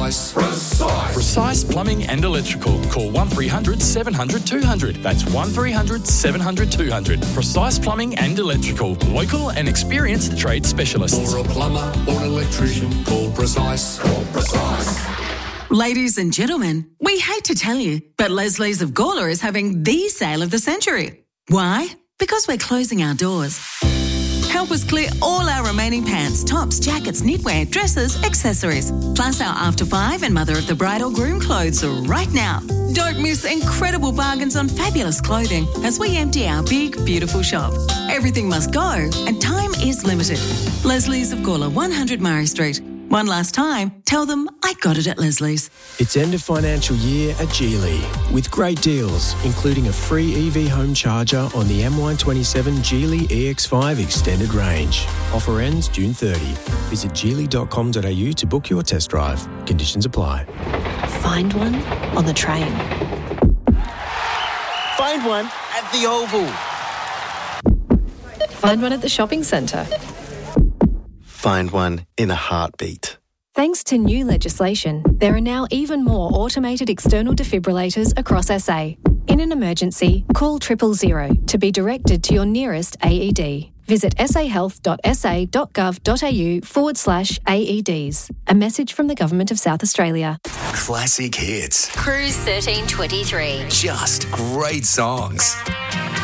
Precise. Precise Plumbing and Electrical. Call 1300 700 200. That's 1300 700 200. Precise Plumbing and Electrical. Local and experienced trade specialists. For a plumber or an electrician, call Precise. Ladies and gentlemen, we hate to tell you, but Leslie's of Gawler is having the sale of the century. Why? Because we're closing our doors. Help us clear all our remaining pants, tops, jackets, knitwear, dresses, accessories, plus our After 5 and Mother of the Bride or Groom clothes right now. Don't miss incredible bargains on fabulous clothing as we empty our big, beautiful shop. Everything must go and time is limited. Leslie's of Gawler, 100 Murray Street. One last time, tell them I got it at Leslie's. It's end of financial year at Geely with great deals, including a free EV home charger on the MY27 Geely EX5 extended range. Offer ends June 30. Visit geely.com.au to book your test drive. Conditions apply. Find one on the train. Find one at the Oval. Find one at the shopping centre. Find one in a heartbeat. Thanks to new legislation, there are now even more automated external defibrillators across SA. In an emergency, call 000 to be directed to your nearest AED. Visit sahealth.sa.gov.au/AEDs. A message from the Government of South Australia. Classic hits. Cruise 1323. Just great songs.